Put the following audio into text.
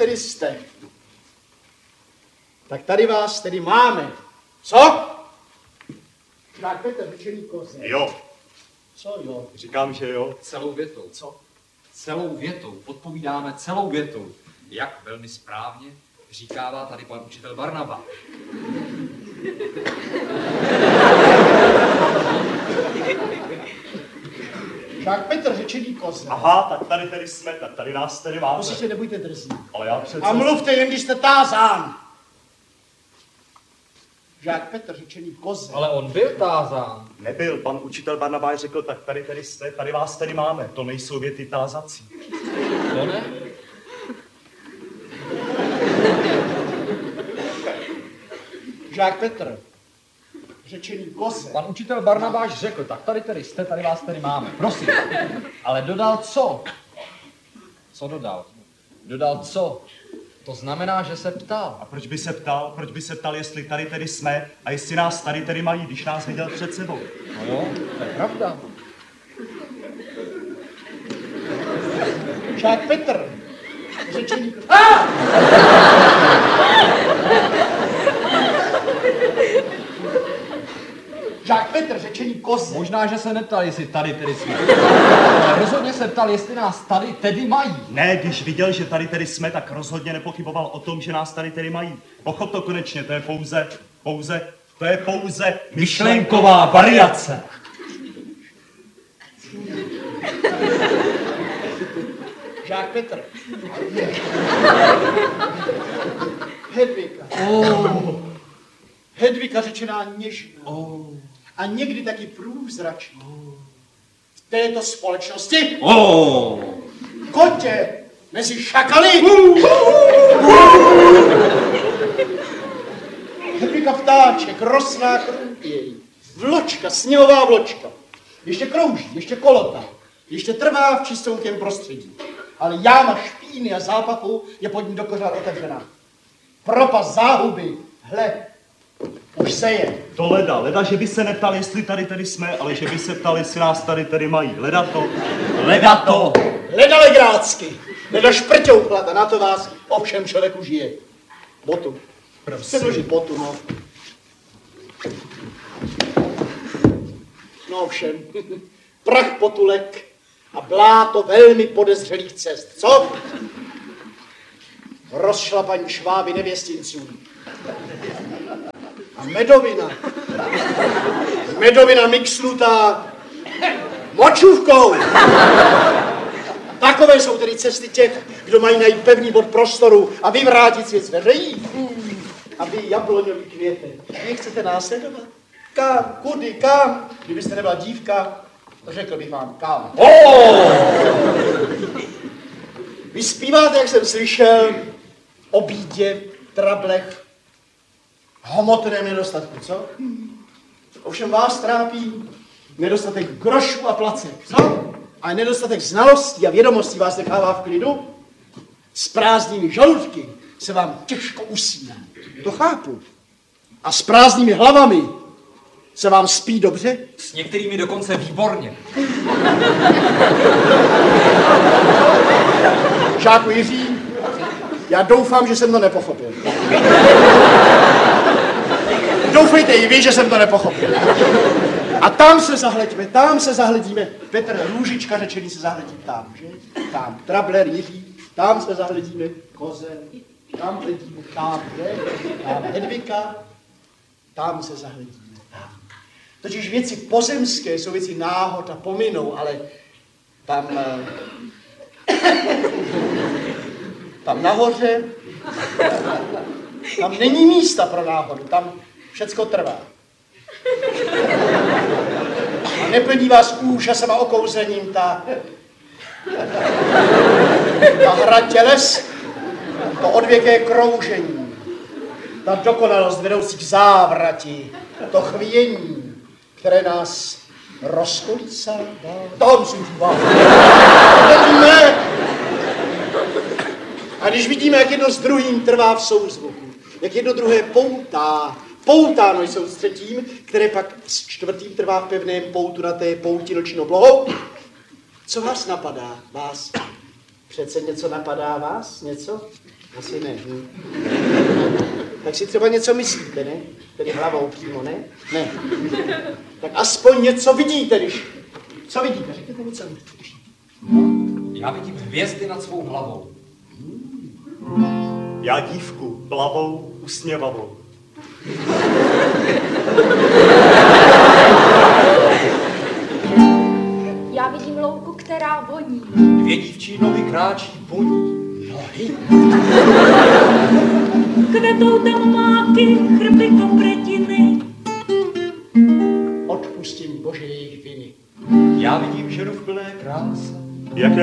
tedy jste. Tak tady vás tedy máme. Co? Žák Petr, řečený koze. Jo. Co jo? Říkám, že jo. Celou větou. Co? Celou větou. Odpovídáme celou větou. Jak velmi správně říkává tady pan učitel Barnaba. Žák Petr, řečený koze. Aha, tak tady tedy jsme, tak tady nás tedy máme. Musíte, nebojte drzí. Ale já přece... A mluvte jen, když jste tázán. Žák Petr, řečený koze. Ale on byl tázán. Nebyl, pan učitel Barnabáš řekl, tak tady tedy jste, tady vás tedy máme. To nejsou věty tázací. To ne? Žák Petr, řečený koze. Pan učitel Barnabáš řekl, tak tady tedy jste, tady vás tedy máme. Prosím. Ale dodal co? Co dodal? Dodal co? To znamená, že se ptal. A proč by se ptal? Proč by se ptal, jestli tady tedy jsme a jestli nás tady tedy mají, když nás viděl před sebou? No jo, to je pravda. Žák Petr, řečený koze. Žák Petr, řečený koze. Možná, že se neptal, jestli tady tedy jsme. Ale rozhodně se ptal, jestli nás tady tedy mají. Ne, když viděl, že tady tedy jsme, tak rozhodně nepochyboval o tom, že nás tady tedy mají. Pochop to konečně, to je pouze myšlenková variace. Žák Petr. Hedvika. Hedvika řečená něžná. A někdy taky průzračná. V této společnosti. Kotě mezi šakaly. Hedvika ptáček, rosná krůpěj. Vločka, sněhová vločka. Ještě krouží, ještě kolotá. Ještě trvá v čistoukém prostředí. Ale jáma špíny a zápachu je pod ní dokořán otevřená. Propast záhuby, hle, už se je. To leda, že by se neptal, jestli tady tedy jsme, ale že by se ptal, jestli nás tady tedy mají. Leda to. Leda legrácky, leda šprťouchlata, na to vás ovšem člověk užije. Botu. Předloží botu, no. No ovšem, prach potulek a bláto velmi podezřelých cest, co? Rozšlapaní šváby nevěstinců. A medovina mixnutá močůvkou. Takové jsou tedy cesty těch, kdo mají najít pevný bod prostoru a vyvrátit svět zveřejí. A vy, jabloňový květe, vy chcete následovat? Kam? Kudy? Kam? Kdybyste nebyla dívka, řekl bych vám kam. Vy zpíváte, jak jsem slyšel, o bídě, trablech, hmotném nedostatku, co? Ovšem vás trápí nedostatek grošů a placek, co? A nedostatek znalostí a vědomostí vás nechává v klidu. S prázdnými žaludky se vám těžko usíná. To chápu. A s prázdnými hlavami se vám spí dobře? S některými dokonce výborně. Žáku Jiří, já doufám, že jsem to nepochopil. Doufejte i vy, že jsem to nepochopil. A tam se zahledíme. Petr Růžička řečený se zahledí tam, že? Tam. Trabler Jiří, tam se zahledíme. Kozel, tam hledíme, tam, že? Tam Hedvika, tam se zahledíme. Tam. Totiž věci pozemské jsou věci náhod a pominou, ale tam nahoře, tam není místa pro náhodu, tam všecko trvá. A neplní vás úžasem a okouzením ta hra těles, to odvěké kroužení, ta dokonalost vedoucí k závrati, to chvění, které nás rozkolísá. Tam jsou dva. A když vidíme, jak jedno s druhým trvá v souzvuku, jak jedno druhé poutáno jsou s třetím, které pak s čtvrtým trvá v pevném poutu na té pouti noční oblohou. Co vás napadá? Vás? Přece něco napadá vás? Něco? Asi ne. Tak si třeba něco myslíte, ne? Tedy hlavou přímo, ne? Ne. Tak aspoň něco vidíte, když... Co vidíte? Řekněte mi, co vidíte. Já vidím hvězdy nad svou hlavou. Já dívku, plavou, usměvavou. Já vidím louku, která voní. 2 dívčí nohy kráčí po ní. Nohy? Kvetou tam máky, chrby, kopretiny. Odpustím Bože jejich viny. Já vidím ženu v plné kráse. Jaké